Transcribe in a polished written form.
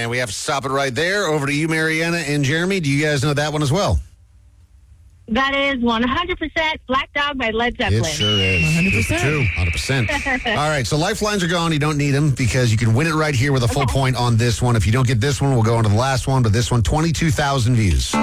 And we have to stop it right there. Over to you, Mariana and Jeremy. Do you guys know that one as well? That is 100% Black Dog by Led Zeppelin. It sure is. 100%. 100%. All right, so lifelines are gone. You don't need them because you can win it right here with a full point on this one. If you don't get this one, we'll go on to the last one. But this one, 22,000 views.